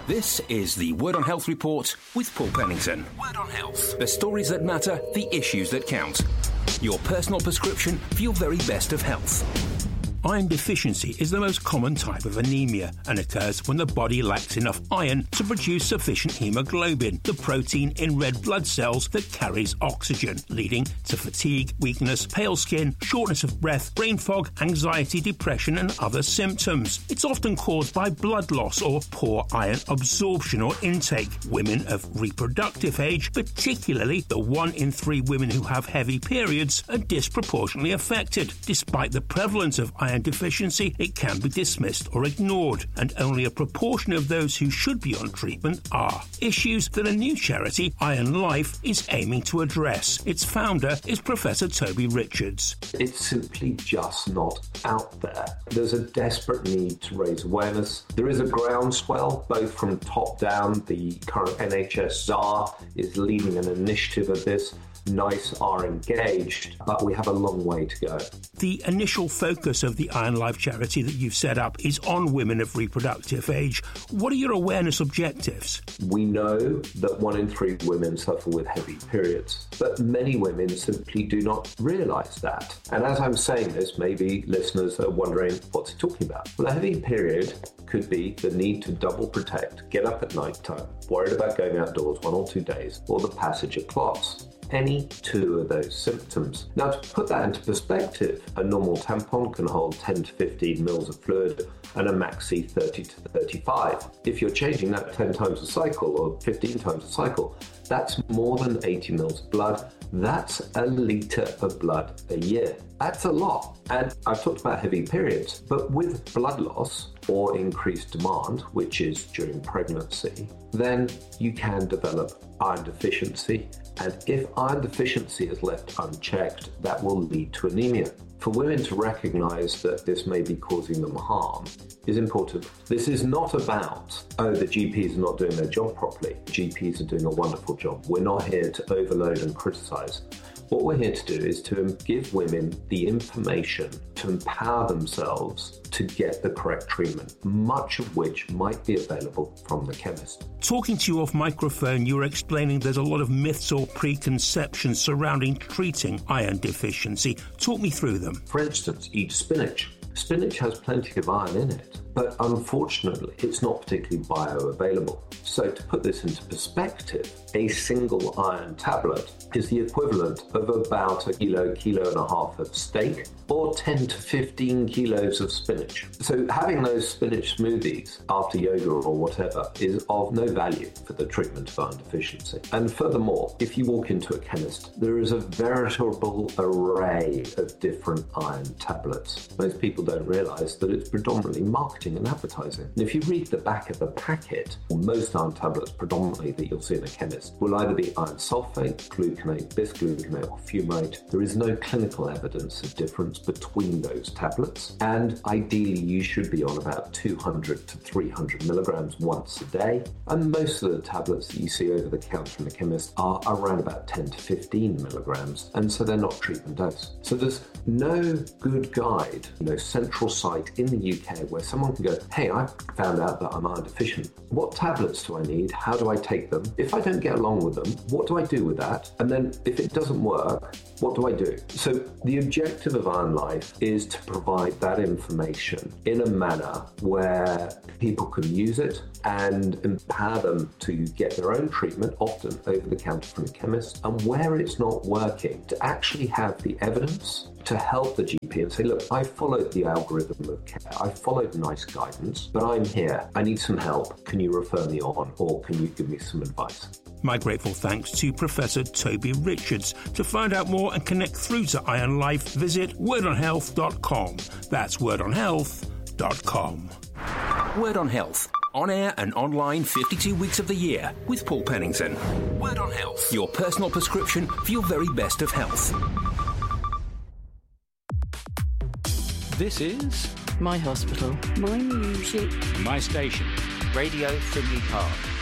This is the Word on Health Report with Paul Pennington. Word on Health. The stories that matter, the issues that count. Your personal prescription for your very best of health. Iron deficiency is the most common type of anemia and occurs when the body lacks enough iron to produce sufficient hemoglobin, the protein in red blood cells that carries oxygen, leading to fatigue, weakness, pale skin, shortness of breath, brain fog, anxiety, depression and other symptoms. It's often caused by blood loss or poor iron absorption or intake. Women of reproductive age, particularly the 1 in 3 women who have heavy periods, are disproportionately affected. Despite the prevalence of iron deficiency, it can be dismissed or ignored, and only a proportion of those who should be on treatment are. Issues that a new charity, Iron Life, is aiming to address. Its founder is Professor Toby Richards. It's simply just not out there. There's a desperate need to raise awareness. There is a groundswell, both from top down. The current NHS czar is leading an initiative of this. NICE are engaged, but we have a long way to go. The initial focus of the Iron Life charity that you've set up is on women of reproductive age. What are your awareness objectives? We know that 1 in 3 women suffer with heavy periods, but many women simply do not realise that. And as I'm saying this, maybe listeners are wondering, what's he talking about? Well, a heavy period could be the need to double protect, get up at night time, worried about going outdoors 1 or 2 days, or the passage of clots. Any 2 of those symptoms. Now, to put that into perspective, a normal tampon can hold 10 to 15 mils of fluid and a maxi 30 to 35. If you're changing that 10 times a cycle or 15 times a cycle, that's more than 80 mils of blood. That's a litre of blood a year. That's a lot. And I've talked about heavy periods, but with blood loss or increased demand, which is during pregnancy, then you can develop iron deficiency. And if iron deficiency is left unchecked, that will lead to anemia. For women to recognise that this may be causing them harm is important. This is not about, the GPs are not doing their job properly. GPs are doing a wonderful job. We're not here to overload and criticise. What we're here to do is to give women the information to empower themselves to get the correct treatment, much of which might be available from the chemist. Talking to you off microphone, you were explaining there's a lot of myths or preconceptions surrounding treating iron deficiency. Talk me through them. For instance, eat spinach. Spinach has plenty of iron in it, but unfortunately, it's not particularly bioavailable. So to put this into perspective, a single iron tablet is the equivalent of about a kilo and a half of steak, or 10 to 15 kilos of spinach. So having those spinach smoothies after yoga or whatever is of no value for the treatment of iron deficiency. And furthermore, if you walk into a chemist, there is a veritable array of different iron tablets. Most people don't realise that it's predominantly marketing and advertising. And if you read the back of the packet, most iron tablets predominantly that you'll see in a chemist will either be iron sulfate, gluconate, bisgluconate or fumarate. There is no clinical evidence of difference between those tablets, and ideally you should be on about 200 to 300 milligrams once a day, and most of the tablets that you see over the counter in the chemist are around about 10 to 15 milligrams, and so they're not treatment dose. So there's no good guide, central site in the UK where someone can go, hey, I found out that I'm iron deficient. What tablets do I need? How do I take them? If I don't get along with them, what do I do with that? And then if it doesn't work, what do I do? So the objective of Iron Life is to provide that information in a manner where people can use it and empower them to get their own treatment, often over the counter from a chemist, and where it's not working, to actually have the evidence to help the GP and say, look, I followed the algorithm of care, I followed NICE guidance, but I'm here, I need some help. Can you refer me on, or can you give me some advice? My grateful thanks to Professor Toby Richards. To find out more and connect through to Iron Life, visit wordonhealth.com. That's wordonhealth.com. Word on Health. On air and online 52 weeks of the year with Paul Pennington. Word on Health. Your personal prescription for your very best of health. This is My hospital. My music. My station. Radio Frimley Park.